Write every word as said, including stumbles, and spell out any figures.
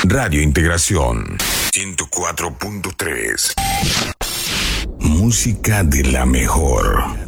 Radio Integración ciento cuatro punto tres. Música de la mejor.